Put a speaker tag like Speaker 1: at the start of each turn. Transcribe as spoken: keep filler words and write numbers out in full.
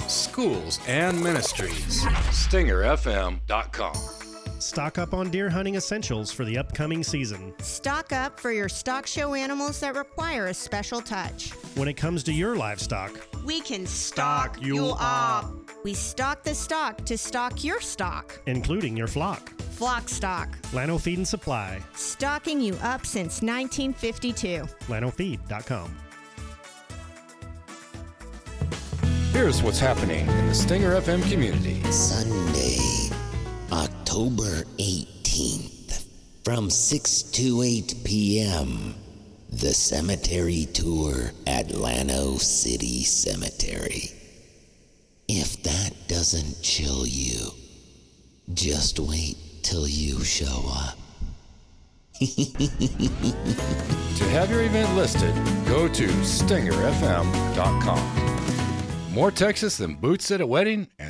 Speaker 1: schools, and ministries. Stinger F M dot com.
Speaker 2: Stock up on deer hunting essentials for the upcoming season.
Speaker 3: Stock up for your stock show animals that require a special touch.
Speaker 2: When it comes to your livestock,
Speaker 3: we can stock, stock you up. We stock the stock to stock your stock,
Speaker 2: including your flock.
Speaker 3: Flock Stock.
Speaker 2: Llano Feed and Supply.
Speaker 3: Stocking you up since nineteen fifty-two.
Speaker 2: Llano Feed dot com.
Speaker 1: Here's what's happening in the Stinger F M community.
Speaker 4: Sunday, October eighteenth, from six to eight p.m., the cemetery tour at Llano City Cemetery. If that doesn't chill you, just wait till you show up.
Speaker 1: To have your event listed, go to Stinger F M dot com. More Texas than boots at a wedding and